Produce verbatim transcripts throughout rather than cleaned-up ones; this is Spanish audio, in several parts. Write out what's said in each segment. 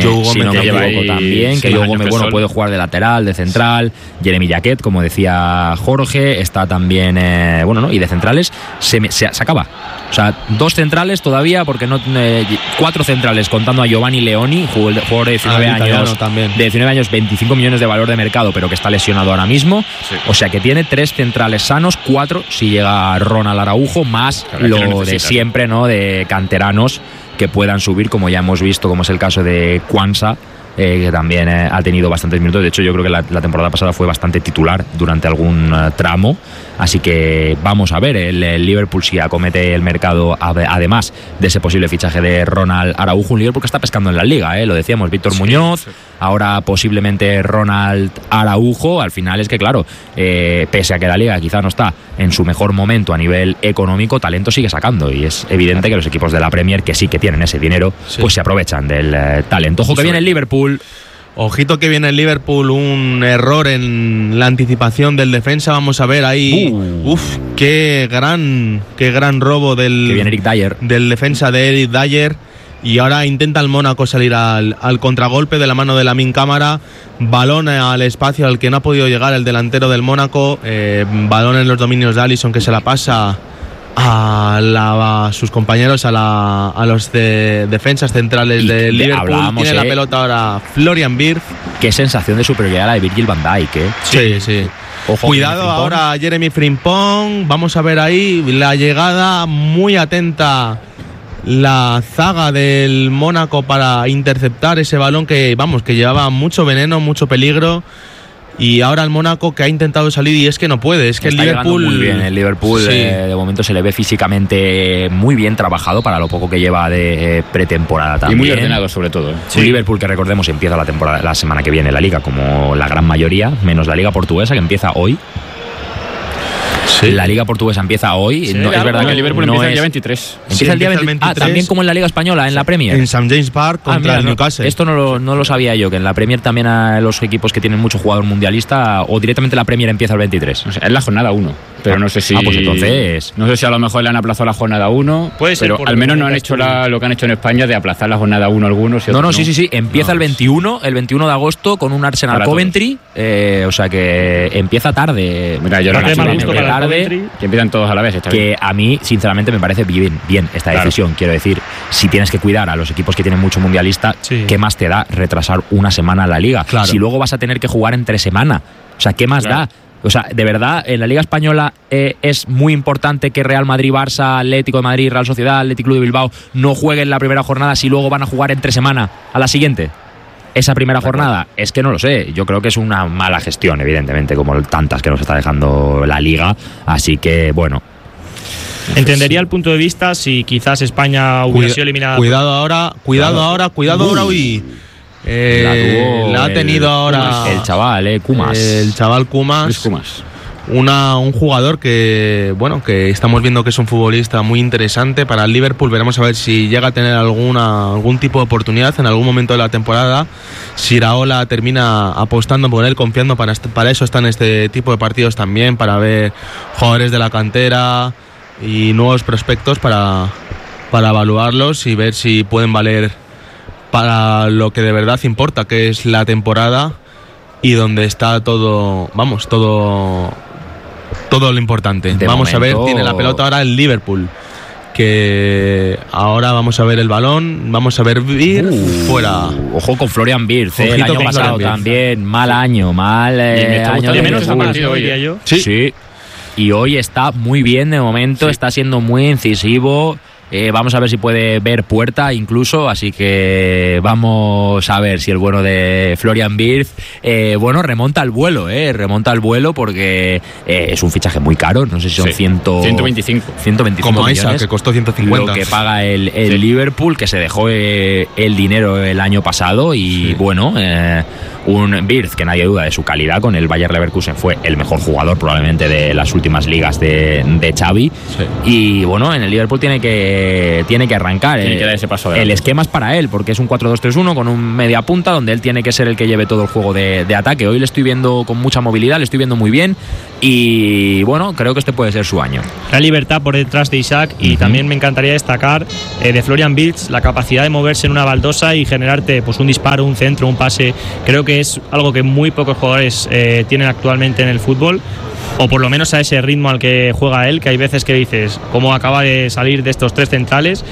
si no me equivoco también, que Joe Gómez, bueno, puede jugar de lateral, de central, Jeremy Jacquet, como decía Jorge, está también, eh, bueno, ¿no? Y de centrales se, se, se acaba. O sea, dos centrales todavía, porque no eh, cuatro centrales contando a Giovanni Leoni, jugador de diecinueve ah, años, también. de diecinueve años, veinticinco millones de valor de mercado, pero que está lesionado ahora mismo. Sí. O sea que tiene tres centrales sanos, cuatro si llega Ronald Araujo, más claro, lo, lo de siempre, ¿no? De canteranos que puedan subir, como ya hemos visto, como es el caso de Kwanza, eh, que también eh, ha tenido bastantes minutos. De hecho, yo creo que la, la temporada pasada fue bastante titular durante algún uh, tramo. Así que vamos a ver el, el Liverpool si acomete el mercado, además de ese posible fichaje de Ronald Araujo. Un Liverpool que está pescando en la Liga, ¿eh? Lo decíamos, Víctor sí, Muñoz, sí. Ahora posiblemente Ronald Araujo. Al final es que, claro, eh, pese a que la Liga quizá no está en su mejor momento a nivel económico, talento sigue sacando. Y es evidente que los equipos de la Premier, que sí que tienen ese dinero, sí. pues se aprovechan del eh, talento. Ojo que viene el Liverpool. Ojito que viene el Liverpool, un error en la anticipación del defensa. Vamos a ver ahí. Uh. Uf, qué gran, qué gran robo del, que viene Eric Dyer. del defensa de Eric Dyer. Y ahora intenta el Mónaco salir al, al contragolpe de la mano de Lamine Camara. Balón al espacio al que no ha podido llegar el delantero del Mónaco. Eh, balón en los dominios de Alisson, que se la pasa a, la, a sus compañeros, a, la, a los de defensas centrales del de Liverpool. Tiene eh, la pelota ahora Florian Wirtz. Qué sensación de superioridad la de Virgil van Dijk, ¿eh? Sí, sí. Ojo, cuidado ahora Jeremy Frimpong. Vamos a ver ahí la llegada, muy atenta la zaga del Mónaco para interceptar ese balón que, vamos, que llevaba mucho veneno, mucho peligro. Y ahora el Mónaco que ha intentado salir y es que no puede, es que está el Liverpool muy bien, el Liverpool sí. eh, de momento se le ve físicamente muy bien trabajado para lo poco que lleva de eh, pretemporada también. Y muy ordenado sobre todo. ¿eh? Sí. Un Liverpool que, recordemos, empieza la temporada la semana que viene la Liga, como la gran mayoría, menos la Liga Portuguesa que empieza hoy. Sí. La Liga Portuguesa empieza hoy. Sí, no, es verdad que el Liverpool no empieza es, el día veintitrés. Empieza sí, el día empieza veintitrés. Ah, también como en la Liga Española, en la Premier. En Saint James Park contra ah, mira, el Newcastle. No, esto no lo, no lo sabía yo, que en la Premier también a los equipos que tienen mucho jugador mundialista, o directamente la Premier empieza el veintitrés. O sea, es la jornada uno. Pero no sé si. Ah, pues entonces. No sé si a lo mejor le han aplazado la jornada uno. Puede ser. Pero al menos no han hecho la, lo que han hecho en España de aplazar la jornada uno algunos. Y no, no, no, sí, sí, sí. Empieza no. el veintiuno, el veintiuno de agosto con un Arsenal para Coventry. Eh, o sea que empieza tarde. Mira, yo no sé tarde. Que empiezan todos a la vez. Está que bien. A mí, sinceramente, me parece bien, bien esta claro. decisión. Quiero decir, si tienes que cuidar a los equipos que tienen mucho mundialista, sí. ¿qué más te da retrasar una semana la Liga? Claro. Si luego vas a tener que jugar entre semana. O sea, ¿qué más claro. da? O sea, de verdad, en la Liga Española eh, es muy importante que Real Madrid, Barça, Atlético de Madrid, Real Sociedad, Atlético Club de Bilbao no jueguen la primera jornada si luego van a jugar entre semana a la siguiente. Esa primera jornada, es que no lo sé. Yo creo que es una mala gestión, evidentemente, como tantas que nos está dejando la Liga. Así que, bueno. Entendería el punto de vista si quizás España hubiera Cuida, sido eliminada. Cuidado ahora, cuidado claro. ahora, cuidado uh. ahora, uy. Eh, la, la ha tenido el, ahora el chaval, eh, Kumas. El chaval Kumas. Kumas. Una, un jugador que, bueno, que estamos viendo que es un futbolista muy interesante para el Liverpool. Veremos a ver si llega a tener alguna algún tipo de oportunidad en algún momento de la temporada. Si Iraola termina apostando por él, confiando, para, para eso están este tipo de partidos también, para ver jugadores de la cantera y nuevos prospectos para, para evaluarlos y ver si pueden valer para lo que de verdad importa, que es la temporada y donde está todo, vamos, todo todo lo importante. De vamos momento... a ver, tiene la pelota ahora el Liverpool, que ahora vamos a ver el balón, vamos a ver Wirtz uh, fuera. Ojo con Florian Wirtz, eh, el año pasado también, mal año, mal eh, año de menos partido, diría yo. Sí. sí. Y hoy está muy bien de momento, sí. está siendo muy incisivo. Eh, vamos a ver si puede ver puerta incluso, así que vamos a ver si el bueno de Florian Wirtz, eh, bueno, remonta al vuelo, eh, remonta al vuelo porque eh, es un fichaje muy caro, no sé si son sí. ciento, ciento veinticinco ciento veinticinco como millones, Isaac, que costó ciento cincuenta. Lo que paga el, el sí. Liverpool, que se dejó eh, el dinero el año pasado y sí. bueno, eh, Un Wirtz que nadie duda de su calidad, con el Bayer Leverkusen fue el mejor jugador probablemente de las últimas ligas de, de Xavi. Sí. Y bueno, en el Liverpool tiene que, tiene que arrancar. Tiene que dar ese paso adelante. El esquema es para él, porque es un cuatro dos tres uno con un media punta donde él tiene que ser el que lleve todo el juego de, de ataque. Hoy le estoy viendo con mucha movilidad, le estoy viendo muy bien y bueno, creo que este puede ser su año. La libertad por detrás de Isaac y uh-huh. también me encantaría destacar eh, de Florian Wirtz la capacidad de moverse en una baldosa y generarte pues un disparo, un centro, un pase. Creo que es algo que muy pocos jugadores eh, tienen actualmente en el fútbol, o por lo menos a ese ritmo al que juega él, que hay veces que dices cómo acaba de salir de estos tres centrales.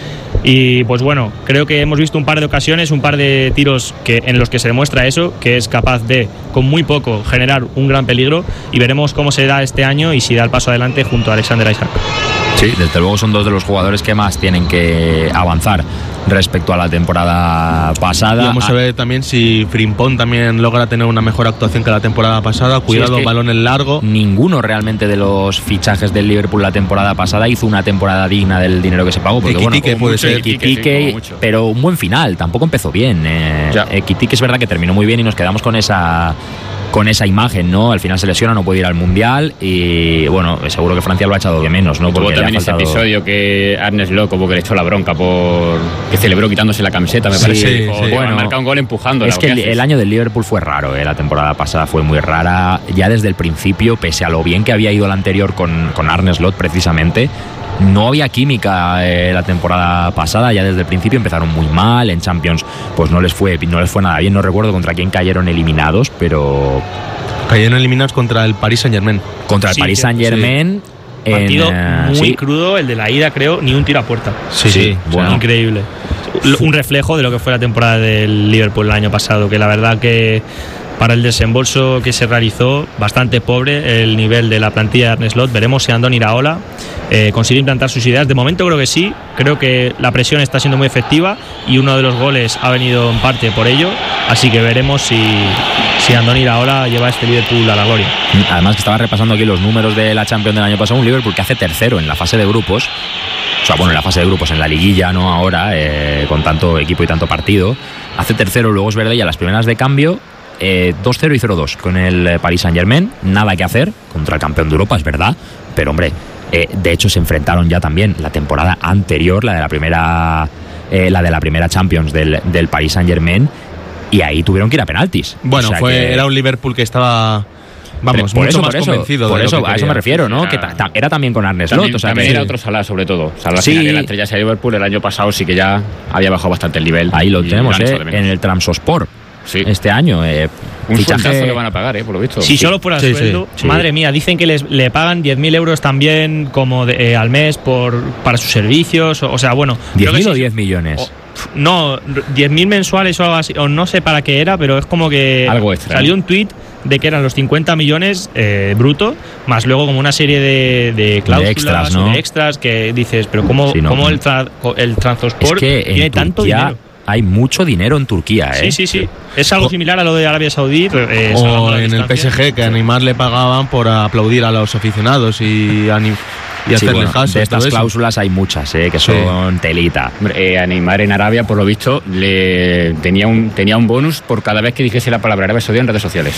Y pues bueno, creo que hemos visto un par de ocasiones, un par de tiros que, en los que se demuestra eso, que es capaz de, con muy poco, generar un gran peligro, y veremos cómo se da este año y si da el paso adelante junto a Alexander Isaac. Sí, desde luego son dos de los jugadores que más tienen que avanzar respecto a la temporada pasada. Y vamos a ver también si Frimpong también logra tener una mejor actuación que la temporada pasada. Cuidado, sí, es balones largo. Ninguno realmente de los fichajes del Liverpool la temporada pasada hizo una temporada digna del dinero que se pagó. Porque Ekitike bueno, puede ser. Ekitike, sí, pero un buen final, tampoco empezó bien. Eh, Ekitike es verdad que terminó muy bien y nos quedamos con esa... con esa imagen, ¿no? Al final se lesiona, no puede ir al Mundial y bueno, seguro que Francia lo ha echado de menos, ¿no? Porque tuvo también faltado... ese episodio que Arne Slot como que le echó la bronca por que celebró quitándose la camiseta, me sí, parece. Sí, dijo, sí. Bueno, marcado un gol empujando. Es que el, el año del Liverpool fue raro, ¿eh? La temporada pasada fue muy rara, ya desde el principio, pese a lo bien que había ido el anterior con, con Arne Slot precisamente. No había química eh, la temporada pasada, ya desde el principio empezaron muy mal, en Champions pues no les fue, no les fue nada bien, no recuerdo contra quién cayeron eliminados, pero... Cayeron eliminados contra el Paris Saint-Germain. Contra el sí, Paris Saint-Germain. Sí. Partido en, muy sí. crudo, el de la ida creo, ni un tiro a puerta. Sí, sí, sí. Bueno. O sea, increíble. Un reflejo de lo que fue la temporada del Liverpool el año pasado, que la verdad que... para el desembolso que se realizó, bastante pobre el nivel de la plantilla de Arne Slot. Veremos si Andoni Iraola eh, consigue implantar sus ideas. De momento creo que sí, creo que la presión está siendo muy efectiva y uno de los goles ha venido en parte por ello, así que veremos si, si Andoni Iraola lleva este Liverpool a la gloria. Además que estaba repasando aquí los números de la Champions del año pasado, un Liverpool que hace tercero en la fase de grupos, o sea, bueno, en la fase de grupos, en la liguilla, no ahora, eh, con tanto equipo y tanto partido, hace tercero, luego es verdad, y a las primeras de cambio Eh, dos cero y cero dos con el Paris Saint-Germain, nada que hacer contra el campeón de Europa, es verdad, pero hombre, eh, de hecho se enfrentaron ya también la temporada anterior, la de la primera eh, la de la primera Champions del, del Paris Saint-Germain, y ahí tuvieron que ir a penaltis. Bueno, o sea fue, que... era un Liverpool que estaba... Vamos, por mucho eso, más por convencido eso, por de eso, lo que a eso me refiero, ¿no? Era, que ta, ta, era también con Arne Slot. También, o sea, también que era sí. otro Salah, sobre todo. Salah, sí. de la estrella de Liverpool el año pasado sí que ya había bajado bastante el nivel. Ahí lo tenemos, eh, en el Trabzonspor. Sí. Este año eh, un fichaje que van a pagar, eh, por lo visto. Si sí. solo fuera sí, sueldo, sí, sí. madre mía, dicen que les, le pagan diez mil euros también como de, eh, al mes por para sus servicios, o, o sea, bueno, ¿diez mil o diez millones? O, no, diez mil mensuales o algo así, o no sé para qué era, pero es como que algo extra, salió un tuit de que eran los cincuenta millones eh, bruto, más luego como una serie de, de cláusulas, de extras, ¿no? de extras que dices, pero ¿cómo, sí, no, cómo el, tra, el Trabzonspor es que tiene tanto Turquía dinero? Hay mucho dinero en Turquía, ¿eh? Sí, sí, sí. Es algo similar a lo de Arabia Saudí. Eh, o en el P S G, que a Neymar le pagaban por aplaudir a los aficionados y, anim- y sí, hacerle bueno, caso. De estas cláusulas hay muchas, ¿eh? Que son sí. telita. Eh, a Neymar en Arabia, por lo visto, le tenía un, tenía un bonus por cada vez que dijese la palabra Arabia Saudí en redes sociales.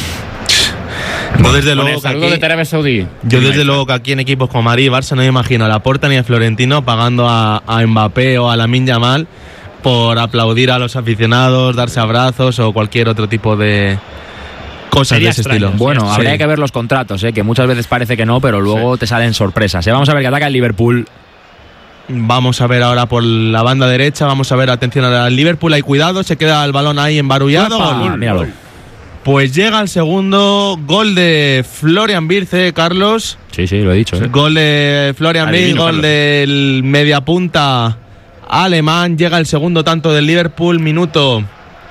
Yo desde, luego que, aquí, de Arabia Saudí. yo desde luego que aquí en equipos como Madrid y Barça no me imagino a Laporta ni a Florentino pagando a, a Mbappé o a Lamine Yamal por aplaudir a los aficionados, darse abrazos o cualquier otro tipo de cosas Sería de ese extraño, estilo. Bueno, sí. habría que ver los contratos, ¿eh? Que muchas veces parece que no, pero luego sí. te salen sorpresas, ¿eh? Vamos a ver que ataca el Liverpool. Vamos a ver ahora por la banda derecha, vamos a ver, atención al Liverpool, hay cuidado, se queda el balón ahí embarullado. Gol, míralo. Pues llega el segundo gol de Florian Wirtz, ¿eh, Carlos? Sí, sí, lo he dicho. ¿eh? Gol de Florian Wirtz, gol Carlos. del mediapunta alemán. Llega el segundo tanto del Liverpool, minuto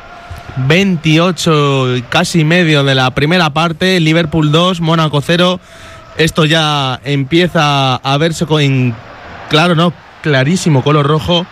veintiocho, casi medio de la primera parte. Liverpool dos, Mónaco cero. Esto ya empieza a verse con, claro, no, clarísimo color rojo.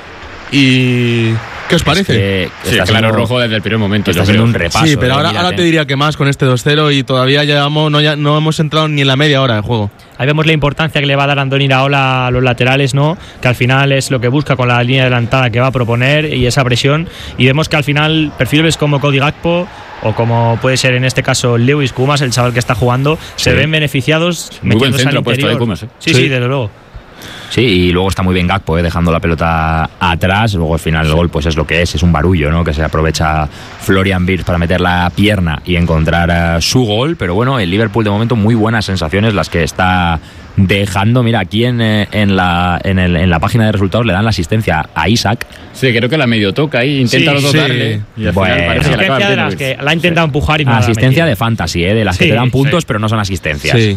Y... ¿qué os parece? Es que sí, claro, siendo, rojo desde el primer momento. Está haciendo un repaso. Sí, pero ahora, ahora te diría que más con este dos cero y todavía llevamos, no, ya, no hemos entrado ni en la media hora de juego. Ahí vemos la importancia que le va a dar Andoni Iraola a los laterales, ¿no? Que al final es lo que busca con la línea adelantada que va a proponer y esa presión. Y vemos que al final perfiles como Cody Gakpo o como puede ser en este caso Lewis Kumas, el chaval que está jugando, sí. se ven beneficiados muy buen centro al puesto de Kumas, ¿eh? sí, sí, sí, desde luego. Sí, y luego está muy bien Gakpo, ¿eh? dejando la pelota atrás. Luego al final el gol pues es lo que es, es un barullo, ¿no? Que se aprovecha Florian Wirtz para meter la pierna y encontrar uh, su gol. Pero bueno, el Liverpool de momento muy buenas sensaciones las que está dejando. Mira, aquí en, en, la, en, el, en la página de resultados le dan la asistencia a Isaac. Sí, creo que la medio toca ahí, intenta sí, los dos sí. darle. Y al bueno, final parece que la, de las que la ha intentado sí. empujar y no asistencia de fantasy, ¿eh? De las sí, que te dan puntos, sí. pero no son asistencias. Sí.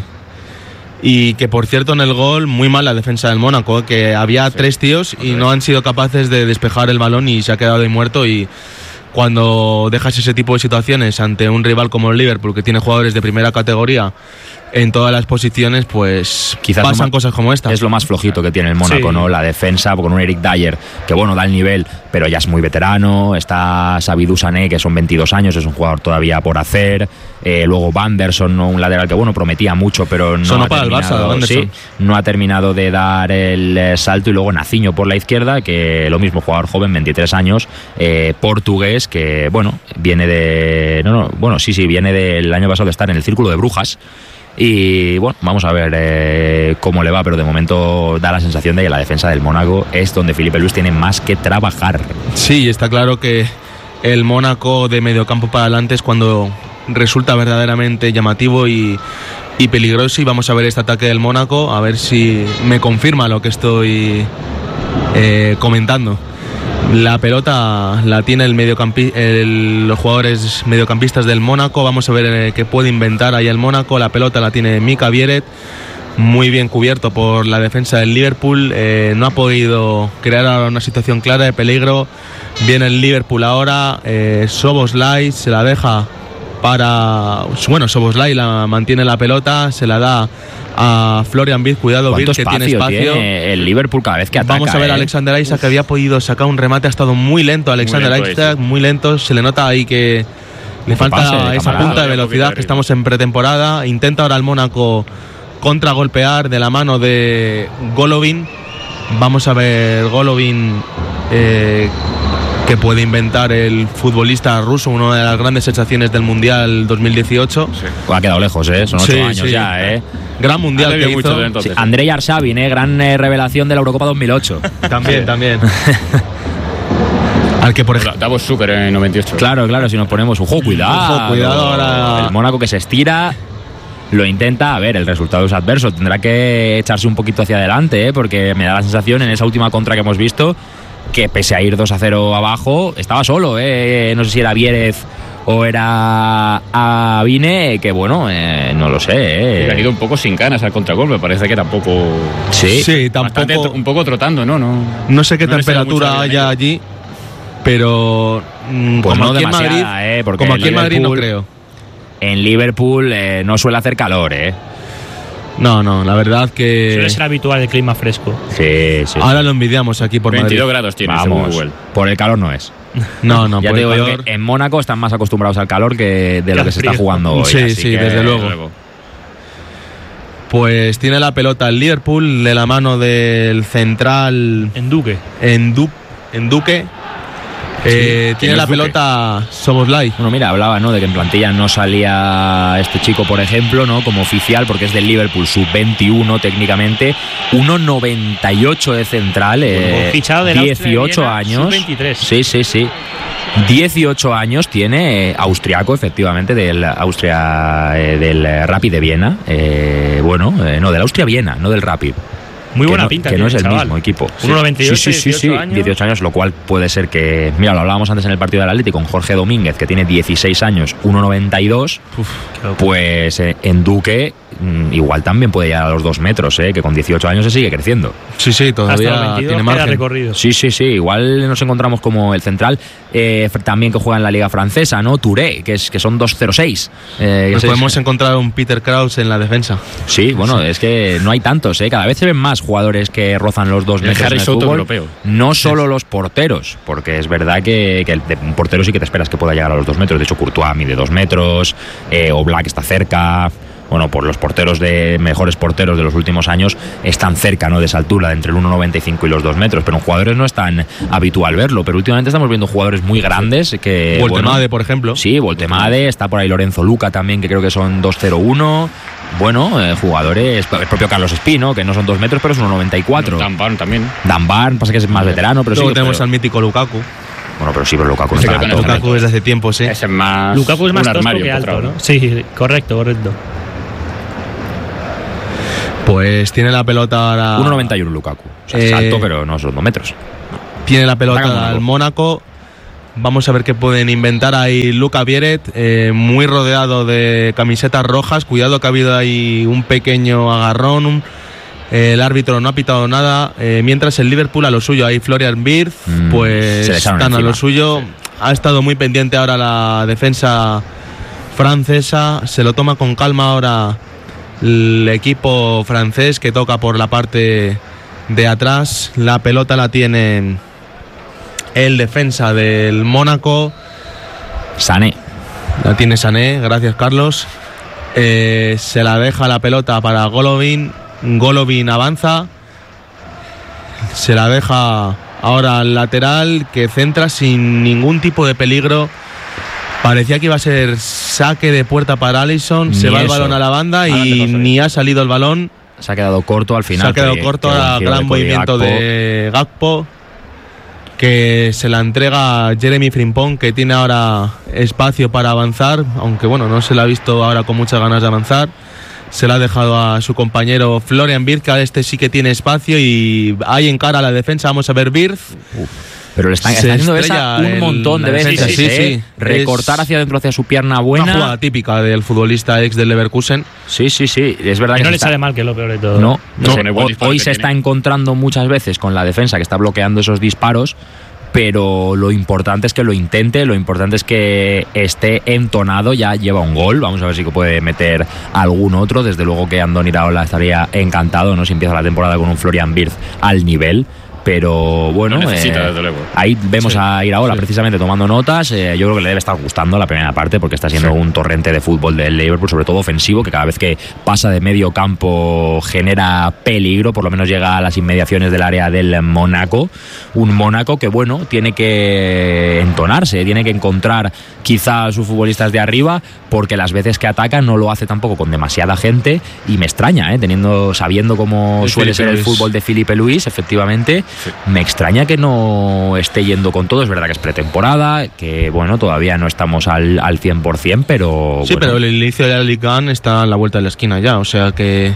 Y que por cierto en el gol muy mal la defensa del Mónaco, que había sí. tres tíos y no han sido capaces de despejar el balón y se ha quedado ahí muerto. Y cuando dejas ese tipo de situaciones ante un rival como el Liverpool, que tiene jugadores de primera categoría en todas las posiciones, pues quizás pasan más, cosas como esta. Es lo más flojito que tiene el Mónaco, sí. ¿no? La defensa, con un Eric Dyer, que bueno, da el nivel, pero ya es muy veterano. Está Sabidou Sané, que son veintidós años, es un jugador todavía por hacer. Eh, luego Vanderson, ¿no? Un lateral que bueno, prometía mucho, pero no Sonó ha para terminado, el Barça, sí, no ha terminado de dar el eh, salto. Y luego Naciño por la izquierda, que lo mismo, jugador joven, veintitrés años, eh, portugués, que bueno, viene de... No, no, bueno, sí, sí, viene del año pasado de estar en el Círculo de Brujas. Y bueno, vamos a ver eh, cómo le va, pero de momento da la sensación de que la defensa del Mónaco es donde Filipe Luis tiene más que trabajar. Sí, está claro que el Mónaco de mediocampo para adelante es cuando resulta verdaderamente llamativo y, y peligroso, y vamos a ver este ataque del Mónaco, a ver si me confirma lo que estoy eh, comentando. La pelota la tiene el mediocampi- el, los jugadores mediocampistas del Mónaco. Vamos a ver eh, qué puede inventar ahí el Mónaco. La pelota la tiene Mika Vieret, muy bien cubierto por la defensa del Liverpool. Eh, no ha podido crear una situación clara de peligro. Viene el Liverpool ahora. Eh, Szoboszlai se la deja para... Bueno, Szoboszlai la mantiene la pelota, se la da a Florian Wirtz. Cuidado, Wirtz, que tiene espacio. Tiene el Liverpool cada vez que ataca. Vamos a ver a ¿eh? Alexander Isak, que había podido sacar un remate, ha estado muy lento Alexander muy lento Isak, muy lento. Se le nota ahí que le falta pase, esa punta de velocidad, que estamos en pretemporada. Intenta ahora el Mónaco contragolpear de la mano de Golovin. Vamos a ver Golovin eh, que puede inventar el futbolista ruso, una de las grandes sensaciones del Mundial dos mil dieciocho. Sí. Ha quedado lejos, ¿eh? Son ocho sí, años sí. ya, ¿eh? Gran Mundial que hizo. Sí, Andrei Arshavin, ¿eh? Gran eh, revelación de la Eurocopa dos mil ocho. También, sí. también. Al que por ejemplo... Davos Zucker en noventa y ocho. Claro, claro, si nos ponemos un juego, cuidado. Ojo, cuidado ahora. El Mónaco que se estira... Lo intenta, a ver, el resultado es adverso. Tendrá que echarse un poquito hacia adelante, ¿eh? Porque me da la sensación en esa última contra que hemos visto que pese a ir dos a cero abajo, estaba solo, ¿eh? No sé si era Vierez o era Avine, que bueno, eh, no lo sé. ¿eh? Ha ido un poco sin ganas al contragol, me parece que tampoco... Sí, sí tampoco... Un poco trotando, ¿no? No, no sé qué no temperatura haya allí, pero pues como no aquí en Madrid, eh, como aquí en Madrid no creo. En Liverpool eh, no suele hacer calor, ¿eh? No, no, la verdad que... Suele ser habitual el clima fresco. Sí, sí. Ahora lo envidiamos aquí por veintidós Madrid. Grados tiene. Vamos, por el calor no es. No, no, ya por te digo el yo calor... que en Mónaco están más acostumbrados al calor que de lo que se está jugando hoy. Sí, así sí, que... desde luego. luego. Pues tiene la pelota el Liverpool de la mano del central... Enduque. Endu... Enduque. Eh, sí, tiene la Duque? pelota Szoboszlai. Bueno, mira, hablaba, ¿no? De que en plantilla no salía este chico, por ejemplo, ¿no? Como oficial, porque es del Liverpool, sub veintiuno técnicamente, uno noventa y ocho de central, eh, fichado de dieciocho años. sub veintitrés. Sí, sí, sí. dieciocho años tiene, eh, austriaco, efectivamente, del Austria, eh, del Rapid de Viena. Eh, bueno, eh, no, del Austria Viena, no del Rapid. Muy buena que no, pinta. Que no es el chaval. mismo equipo. uno noventa y ocho, sí, sí, sí, sí, años. dieciocho años, lo cual puede ser que... Mira, lo hablábamos antes en el partido del Atlético con Jorge Domínguez, que tiene dieciséis años, uno noventa y dos. Uf, pues eh, en Duque igual también puede llegar a los dos metros, eh, que con dieciocho años se sigue creciendo. Sí, sí, todavía tiene margen. Recorrido. Sí, sí, sí. Igual nos encontramos como el central eh, también que juega en la Liga Francesa, ¿no? Touré, que, es, que son dos cero seis. Eh, pues podemos es... encontrar un Peter Kraus en la defensa. Sí, bueno, sí. Es que no hay tantos, ¿eh? Cada vez se ven más jugadores que rozan los dos metros en el fútbol. Europeo. No solo sí. los porteros, porque es verdad que, que el, un portero sí que te esperas que pueda llegar a los dos metros. De hecho, Courtois mide dos metros, eh, Oblak está cerca. bueno, por los porteros de mejores porteros de los últimos años, están cerca, ¿no?, de esa altura, de entre el uno noventa y cinco y los dos metros, pero en jugadores no es tan habitual verlo, pero últimamente estamos viendo jugadores muy grandes que... Voltemade, bueno, por ejemplo. Sí, Voltemade, está por ahí Lorenzo Luca también, que creo que son dos cero uno. Bueno, eh, jugadores, el propio Carlos Espino, que no son dos metros, pero es uno noventa y cuatro. Dan Barn también. Dan Barn, pasa que es más veterano, pero Luego sí. tenemos pero... al mítico Lukaku. Bueno, pero sí, pero Lukaku no Sí, está creo que alto. no Lukaku desde hace tiempo, sí. Ese es más. Lukaku es más un tosco armario que alto, empotrado. ¿no? Sí, correcto, correcto. Pues tiene la pelota ahora. uno noventa y uno Lukaku. O sea, es Eh, alto, pero no son dos metros. Tiene la Ataca pelota al Mónaco. Vamos a ver qué pueden inventar ahí Luka Vieret, eh, muy rodeado de camisetas rojas. Cuidado que ha habido ahí un pequeño agarrón. Un, eh, el árbitro no ha pitado nada. Eh, mientras el Liverpool a lo suyo. Ahí Florian Wirtz, Mm, pues se le echaron están a encima. lo suyo. Sí. Ha estado muy pendiente ahora la defensa francesa. Se lo toma con calma ahora el equipo francés, que toca por la parte de atrás. La pelota la tienen el defensa del Mónaco. Sané. La tiene Sané, gracias Carlos. Eh, se la deja la pelota para Golovin. Golovin avanza. Se la deja ahora al lateral, que centra sin ningún tipo de peligro. Parecía que iba a ser saque de puerta para Alisson. Ni Se va el eso. balón a la banda Adelante, y José. ni ha salido el balón. Se ha quedado corto al final. Se ha quedado que- corto que buen a giro gran de movimiento Gakpo. de Gakpo, que se la entrega a Jeremy Frimpong, que tiene ahora espacio para avanzar, aunque bueno, no se la ha visto ahora con muchas ganas de avanzar. Se la ha dejado a su compañero Florian Wirtz, que ahora este sí que tiene espacio y ahí encara a la defensa. Vamos a ver Wirtz. Pero le están, Se está haciendo estrella esa un el- montón de la veces. defensa, sí, ¿eh? sí. Recortar Es hacia adentro, hacia su pierna Una buena. jugada típica del futbolista ex del Leverkusen. Sí, sí, sí. Es verdad Y que no se le está- sale mal, que es lo peor de todo. No, No, no. con el buen Hoy, disparo hoy que se tiene. está encontrando muchas veces con la defensa que está bloqueando esos disparos, pero lo importante es que lo intente, lo importante es que esté entonado. Ya lleva un gol, vamos a ver si puede meter algún otro. Desde luego que Andoni Iraola estaría encantado, ¿no?, si empieza la temporada con un Florian Wirtz al nivel. Pero bueno, Lo necesita, eh, desde luego. ahí vemos Sí, a Iraola sí. precisamente tomando notas. Eh, yo creo que le debe estar gustando la primera parte, porque está siendo Sí. un torrente de fútbol del Liverpool, sobre todo ofensivo, que cada vez que pasa de medio campo genera peligro, por lo menos llega a las inmediaciones del área del Mónaco. Un Mónaco que, bueno, tiene que entonarse, tiene que encontrar quizá a sus futbolistas de arriba, porque las veces que ataca no lo hace tampoco con demasiada gente, y me extraña, ¿eh? Teniendo, sabiendo cómo El suele Filipe ser el Luis. fútbol de Filipe Luis, efectivamente. Sí. Me extraña que no esté yendo con todo. Es verdad que es pretemporada, que bueno, todavía no estamos al, al cien por ciento, pero Sí, bueno, pero el inicio de la Ligue uno está a la vuelta de la esquina ya, o sea que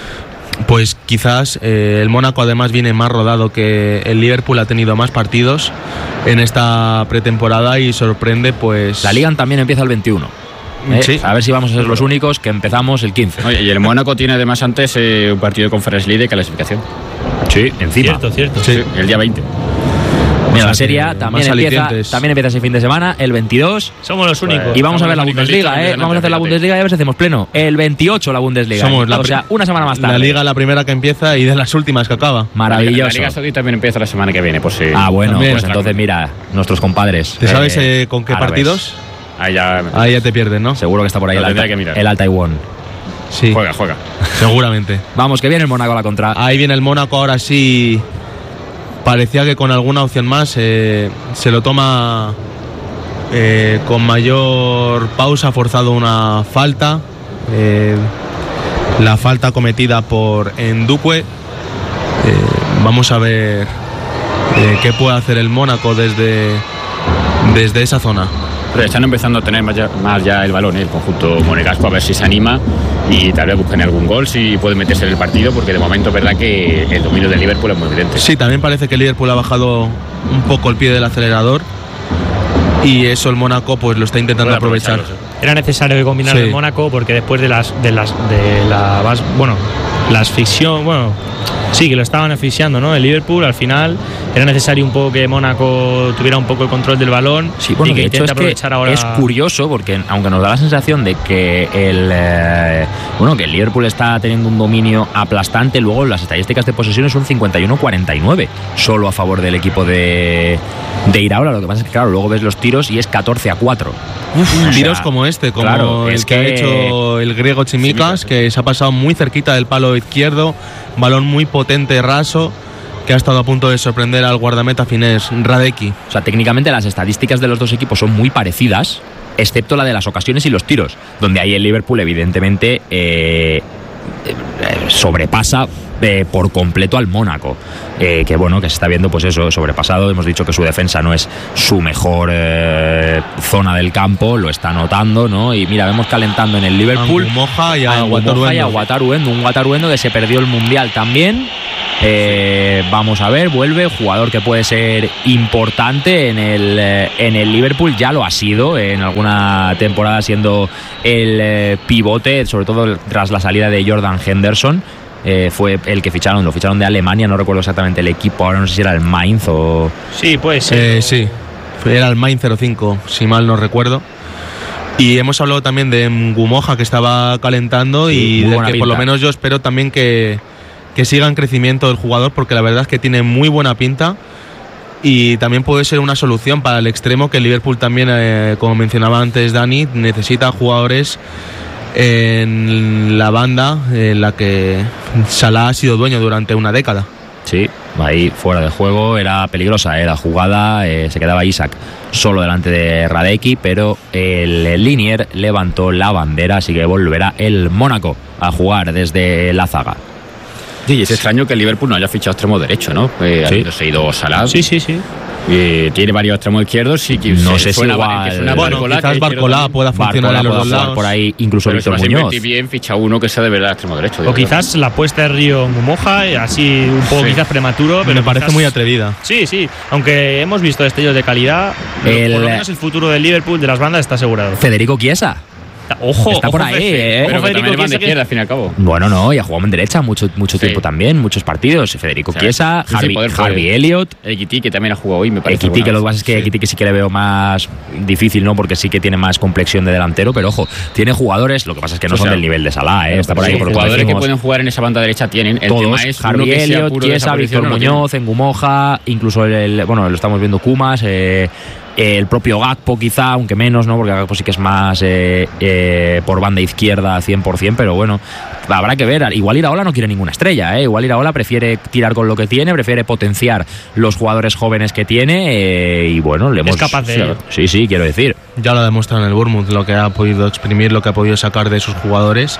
pues quizás eh, el Mónaco además viene más rodado, que el Liverpool ha tenido más partidos en esta pretemporada y sorprende, pues la Liga también empieza el veintiuno. ¿eh? Sí. A ver si vamos a ser los únicos que empezamos el quince. Oye, y el Mónaco tiene además antes eh, un partido de Conference League de clasificación. Sí, encima. Cierto, cierto. Sí. El día veinte. Mira, O la sea serie que A también más empieza, alicientes. también empieza ese fin de semana, el veintidós. Somos los únicos. Y vamos a Estamos ver la los únicos Bundesliga, listos, ¿eh? obviamente, Vamos a hacer la fíjate. Bundesliga y a ver si hacemos pleno. El veintiocho la Bundesliga. Somos la o sea, pri- una semana más tarde. la Liga la primera que empieza y de las últimas que acaba. La Maravilloso. Liga Saudí también empieza la semana que viene, por si. Ah, bueno, También. pues entonces mira, nuestros compadres. ¿Te sabes eh, eh, con qué árabes. partidos? Ahí ya. Ahí ya te pierdes, ¿no? Seguro que está por ahí Lo el tendría Alta, que mirar. el Al Taiwán. Sí, Juega, juega. seguramente. Vamos, que viene el Mónaco a la contra. Ahí viene el Mónaco, ahora sí. Parecía que con alguna opción más eh, se lo toma eh, con mayor pausa, ha forzado una falta. eh, la falta cometida por Ndukwe. Eh, vamos a ver eh, qué puede hacer el Mónaco desde, desde esa zona. Pero están empezando a tener más ya, más ya el balón, ¿eh? El conjunto monegasco, a ver si se anima y tal vez busquen algún gol, si puede meterse en el partido, porque de momento es verdad que el dominio del Liverpool es muy evidente. Sí, también parece que el Liverpool ha bajado un poco el pie del acelerador y eso el Mónaco pues lo está intentando Puede aprovechar. aprovecharlo, sí. Era necesario que combinara Sí. el Mónaco, porque después de las de las de la bas- bueno, la asfixión, bueno, sí, que lo estaban asfixiando, ¿no? El Liverpool al final era necesario un poco que Mónaco tuviera un poco el control del balón. Sí, bueno, y que de hecho intenta es que aprovechar ahora. Es curioso porque aunque nos da la sensación de que el eh, bueno que el Liverpool está teniendo un dominio aplastante, luego las estadísticas de posesión son cincuenta y uno a cuarenta y nueve solo a favor del equipo de, de Iraola. Lo que pasa es que claro, luego ves los tiros y es catorce a cuatro. Uf, tiros como este, como claro, el es que, que ha hecho el griego Tsimikas, que se ha pasado muy cerquita del palo izquierdo, balón muy potente, raso, que ha estado a punto de sorprender al guardameta finés Radecki. O sea, técnicamente las estadísticas de los dos equipos son muy parecidas, excepto la de las ocasiones y los tiros, donde ahí el Liverpool evidentemente eh, eh, sobrepasa eh, por completo al Mónaco, eh, que bueno, que se está viendo pues eso, sobrepasado. Hemos dicho que su defensa no es su mejor eh, zona del campo, lo está notando, ¿no? Y mira, vemos calentando en el Liverpool a Moja y a, a Moja y a Wataruendo, un Wataruendo que se perdió el Mundial también. Eh, vamos a ver, vuelve, jugador que puede ser importante en el, eh, en el Liverpool, ya lo ha sido en alguna temporada siendo el eh, pivote, sobre todo tras la salida de Jordan Henderson. Eh, fue el que ficharon, lo ficharon de Alemania, no recuerdo exactamente el equipo, ahora no sé si era el Mainz o... Sí, pues ser. Eh, sí, era el Mainz cero cinco, si mal no recuerdo. Y hemos hablado también de Ngumoja, que estaba calentando, sí, y de que pinta. por lo menos yo espero también que, que siga en crecimiento el jugador, porque la verdad es que tiene muy buena pinta y también puede ser una solución para el extremo, que el Liverpool también, eh, como mencionaba antes Dani, necesita jugadores en la banda en la que Salah ha sido dueño durante una década. Sí, ahí fuera de juego, era peligrosa, era jugada, eh, se quedaba Isak solo delante de Radecki, pero el, el Linier levantó la bandera, así que volverá el Mónaco a jugar desde la zaga. Sí, y es extraño que el Liverpool no haya fichado extremo derecho, ¿no? Eh, Sí. Ha ido Salah. Sí, sí, sí. Eh, tiene varios extremos izquierdos y que No se sé si suena, igual- que suena Bueno, Barcola, quizás que Barcola izquierdo pueda funcionar Barcola en los puede dos jugar lados. por ahí, incluso también. Pero si Víctor vas a Muñoz. invertir bien, ficha uno que sea de verdad extremo derecho. O digo yo. quizás la apuesta de Río Ngumoja, eh, así un poco Sí. quizás prematuro, pero Me parece quizás- muy atrevida. Sí, sí, aunque hemos visto destellos de calidad, El- por lo menos el futuro del Liverpool de las bandas está asegurado. Federico Chiesa. Ojo, Está por ojo, ahí, Fefe. eh. Ojo, Pero que Federico también es banda Chiesa, que- izquierda, al fin y al cabo. Bueno, no, y ha jugado en derecha mucho, mucho Sí. tiempo también, muchos partidos. Federico O sea, Chiesa, sí, sí, Harvey, poder puede. Harvey Elliott. Equity, que también ha jugado hoy, me parece. Equity, que lo que alguna pasa es que vez. Equity que sí que le veo más difícil, ¿no? Porque sí que tiene más complexión de delantero, pero ojo, tiene jugadores, lo que pasa es que no O son sea, del nivel de Salah, ¿eh? Está por ahí, Sí, por lo que jugadores que decimos. pueden jugar en esa banda derecha tienen. El tema Todos, es uno Harvey que sea Elliott, puro de esa Chiesa, posición, Víctor no lo tiene. Muñoz, Ngumoja, incluso el, el- bueno, lo estamos viendo Kumas, eh, el propio Gakpo quizá, aunque menos, ¿no? Porque Gakpo sí que es más eh, eh, por banda izquierda cien por ciento, pero bueno, habrá que ver. Igual Iraola no quiere ninguna estrella, ¿eh? Igual Iraola prefiere tirar con lo que tiene, prefiere potenciar los jugadores jóvenes que tiene eh, y bueno, le hemos... Es capaz de sí, ello. sí, sí, quiero decir. Ya lo ha demostrado en el Bournemouth, lo que ha podido exprimir, lo que ha podido sacar de sus jugadores,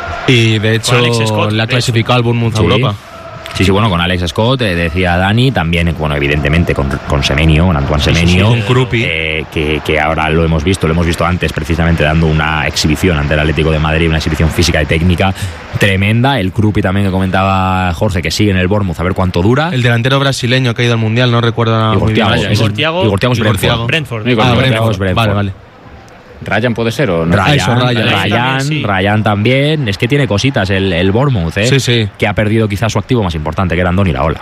y de hecho Alex Scott, le ha de clasificado al Bournemouth a Sí. Europa. Sí, sí, bueno, con Alex Scott, eh, decía Dani, también, bueno, evidentemente con, con Semenyo, con Antoine Sí, sí, sí, Semenyo, con Krupi. eh, que, que ahora lo hemos visto, lo hemos visto antes precisamente dando una exhibición ante el Atlético de Madrid, una exhibición física y técnica tremenda. El Krupi también que comentaba Jorge, que sigue en el Bournemouth, a ver cuánto dura. El delantero brasileño que ha ido al Mundial, no recuerdo nada Igor muy bien. Thiago, Ryan. ese es- Igor Thiago. Igor Thiago es Igor Brentford. Thiago. Brentford. No, Igor Ah, Thiago, Brentford. es Brentford. Vale, vale. Ryan puede ser o no. Ryan, eso, Ryan. Ryan, También, sí. Ryan también, es que tiene cositas el, el Bournemouth, ¿eh? Sí, sí. Que ha perdido quizás su activo más importante, que era Andoni Iraola.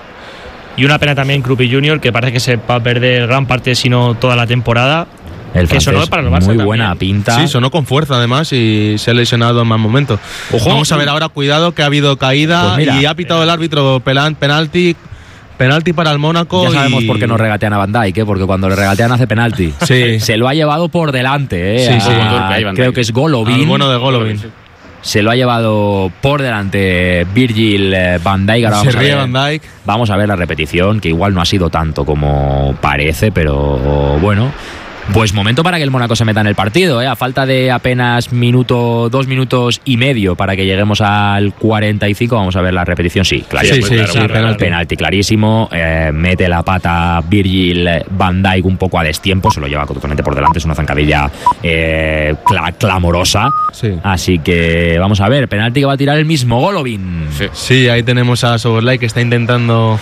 Y una pena también Krupi junior, que parece que se va a perder gran parte, si no toda la temporada. El Que sonó francés, para el Barça muy también. buena pinta. Sí, sonó con fuerza además y se ha lesionado en más momentos. Ojo. Vamos a ver ahora, cuidado, que ha habido caída Pues mira, y ha pitado el árbitro pelan- penalti, penalti para el Mónaco. Ya sabemos y- por qué no regatean a Van Dijk, ¿eh? Porque cuando le regatean hace penalti. Sí. Se lo ha llevado por delante, ¿eh? Sí, sí. A- Golpe ahí, Van creo Dijk. que es Al Golovin. bueno de Golovin. Se lo ha llevado por delante Virgil eh, Van Dijk. Ahora Se vamos a ríe ver- Van Dijk. Vamos a ver la repetición, que igual no ha sido tanto como parece, pero bueno. Pues momento para que el Mónaco se meta en el partido, ¿eh? A falta de apenas minuto, dos minutos y medio para que lleguemos al cuarenta y cinco. Vamos a ver la repetición. Sí, claro. Sí, pues sí, claro, sí, claro, penalti. Penalti clarísimo, eh, mete la pata Virgil Van Dijk un poco a destiempo, se lo lleva totalmente por delante, es una zancadilla eh, cla- clamorosa. Sí. Así que vamos a ver, penalti que va a tirar el mismo Golovin. Sí. Sí, ahí tenemos a Soboslai que está intentando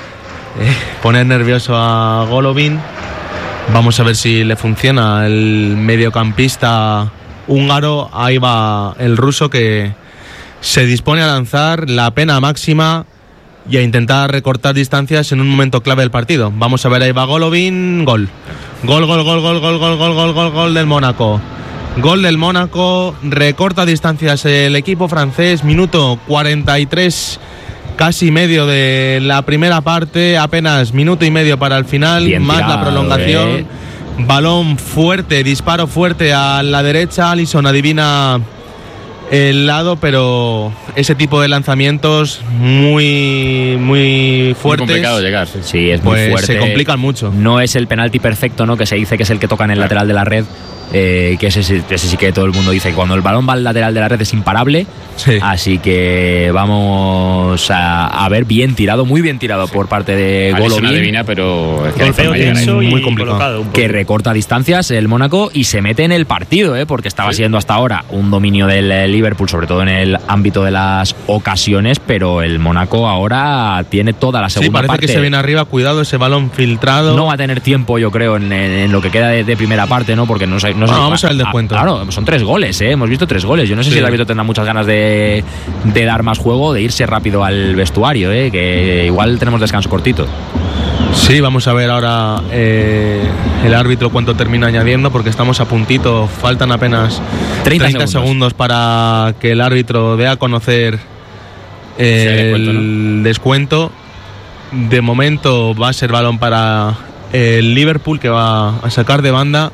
eh, poner nervioso a Golovin. Vamos a ver si le funciona el mediocampista húngaro. Ahí va el ruso que se dispone a lanzar la pena máxima y a intentar recortar distancias en un momento clave del partido. Vamos a ver, ahí va Golovin, gol. Gol, gol, gol, gol, gol, gol, gol, gol, gol, gol del Mónaco. Gol del Mónaco, recorta distancias el equipo francés, minuto cuarenta y tres, casi medio de la primera parte, apenas minuto y medio para el final, bien más tirado, la prolongación. Eh. Balón fuerte, disparo fuerte a la derecha, Alisson adivina el lado, pero ese tipo de lanzamientos muy muy fuertes. Muy complicado llegar. Sí, sí es pues muy fuerte. Se complican mucho. No es el penalti perfecto, ¿no? Que se dice que es el que toca en el lateral de la red. Eh, que ese, ese sí que todo el mundo dice que cuando el balón va al lateral de la red es imparable. Sí. Así que vamos a, a ver, bien tirado, muy bien tirado sí. por parte de Golovin. Adivina, pero es que golpeo tenso y muy complicado. Que recorta distancias el Mónaco y se mete en el partido, ¿eh? Porque estaba ¿Sí? siendo hasta ahora un dominio del Liverpool, sobre todo en el ámbito de las ocasiones, pero el Mónaco ahora tiene toda la segunda sí, parece parte. que se viene arriba, cuidado ese balón filtrado. No va a tener tiempo, yo creo, en, en, en lo que queda de, de primera parte, ¿no? Porque no sé. No, no, sé vamos al descuento. Ah, claro, son tres goles, ¿eh? Hemos visto tres goles. Yo no sé sí. si el árbitro tendrá muchas ganas de, de dar más juego, de irse rápido al vestuario, ¿eh? Que igual tenemos descanso cortito. Sí, vamos a ver ahora eh, el árbitro cuánto termina añadiendo, porque estamos a puntito. Faltan apenas treinta, treinta segundos. segundos para que el árbitro dé a conocer eh, sí, el descuento, ¿no? De momento va a ser balón para el Liverpool, que va a sacar de banda.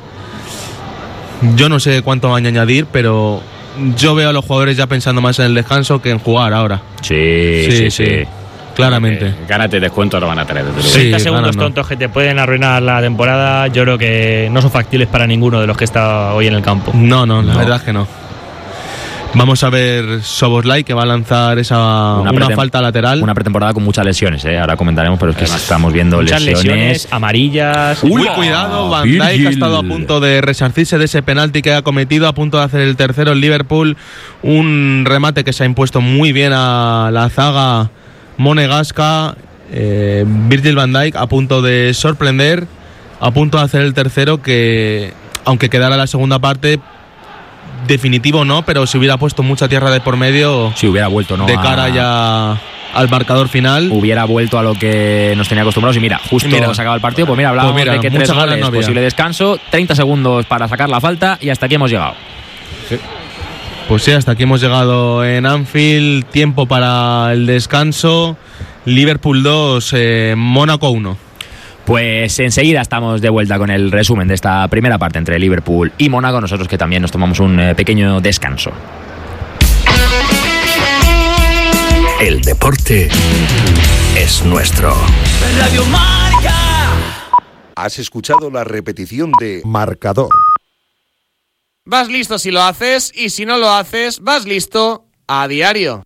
Yo no sé cuánto van a añadir, pero yo veo a los jugadores ya pensando más en el descanso que en jugar ahora. Sí, sí, sí. sí. sí. Claramente. Eh, gánate descuento, lo van a tener. Sí, treinta segundos no. tontos que te pueden arruinar la temporada, yo creo que no son factibles para ninguno de los que está hoy en el campo. No, no, la no. verdad es que no. Vamos a ver Szoboszlai, que va a lanzar esa una, una falta lateral. Una pretemporada con muchas lesiones, ¿eh? Ahora comentaremos, pero es que Además, estamos viendo muchas lesiones. lesiones amarillas. Uy, Uy cuidado, Van Dijk Virgil. ha estado a punto de resarcirse de ese penalti que ha cometido, a punto de hacer el tercero el Liverpool. Un remate que se ha impuesto muy bien a la zaga monegasca. Eh, Virgil van Dijk a punto de sorprender, a punto de hacer el tercero, que aunque quedara la segunda parte, definitivo no, pero si hubiera puesto mucha tierra de por medio, si hubiera vuelto, ¿no? De cara a... ya al marcador final, hubiera vuelto a lo que nos tenía acostumbrados. Y mira, justo mira, se acaba el partido, pues mira, hablábamos pues mira, de que tres goles, no posible descanso, treinta segundos para sacar la falta y hasta aquí hemos llegado. Sí. Pues sí, hasta aquí hemos llegado en Anfield. Tiempo para el descanso. Liverpool dos, eh, Mónaco uno. Pues enseguida estamos de vuelta con el resumen de esta primera parte entre Liverpool y Mónaco. Nosotros que también nos tomamos un eh, pequeño descanso. El deporte es nuestro. Radio Marca. Has escuchado la repetición de Marcador. Vas listo si lo haces y si no lo haces, vas listo a diario.